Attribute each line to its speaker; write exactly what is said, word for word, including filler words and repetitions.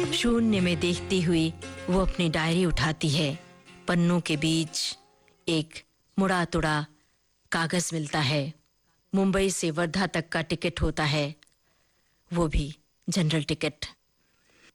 Speaker 1: शून्य में देखती हुई वो अपनी डायरी उठाती है। पन्नों के बीच एक मुड़ा तुड़ा कागज मिलता है। मुंबई से वर्धा तक का टिकट होता है, वो भी जनरल टिकट।